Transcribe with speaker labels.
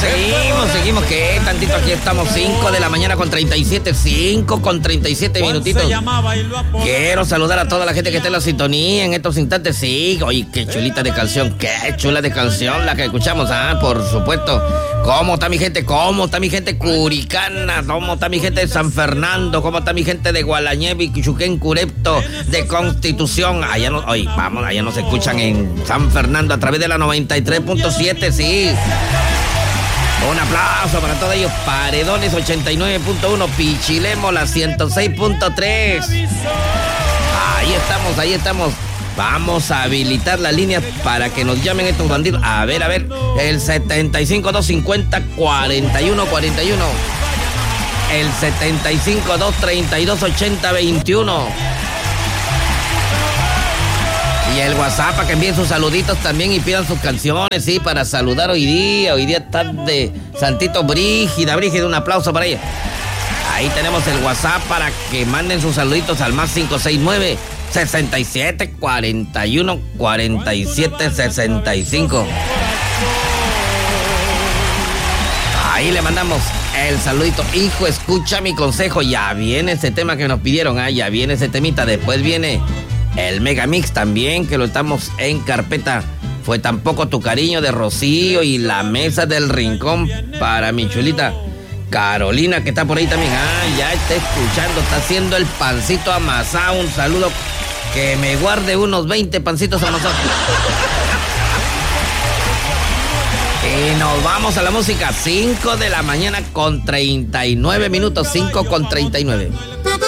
Speaker 1: seguimos, que tantito aquí estamos, 5 de la mañana con 37, 5 con 37 minutitos. Quiero saludar a toda la gente que está en la sintonía en estos instantes, sí. Oye, qué chulita de canción, qué chula de canción la que escuchamos, por supuesto. ¿Cómo está mi gente? ¿Cómo está mi gente curicana? ¿Cómo está mi gente de San Fernando? ¿Cómo está mi gente de Gualañevi, Quichuquén, Curepto, de Constitución? Allá nos escuchan en San Fernando a través de la 93.7, sí. Un aplauso para todos ellos. Paredones 89.1, Pichilemo la 106.3. Ahí estamos. Vamos a habilitar las líneas para que nos llamen estos bandidos. A ver, el 75-250-4141. El 75-232-8021. Y el WhatsApp para que envíen sus saluditos también y pidan sus canciones, sí, para saludar hoy día. Hoy día está de Santito Brígida, un aplauso para ella. Ahí tenemos el WhatsApp para que manden sus saluditos al más 569-6741-4765. Ahí le mandamos el saludito. Hijo, escucha mi consejo. Ya viene ese tema que nos pidieron. Ya viene ese temita. Después viene el Megamix también, que lo estamos en carpeta. Fue tampoco tu cariño de Rocío y la mesa del rincón para mi chulita Carolina, que está por ahí también. Ya está escuchando, está haciendo el pancito amasado. Un saludo, que me guarde unos 20 pancitos amasados. Y nos vamos a la música. 5 de la mañana con 39 minutos. 5 con 39.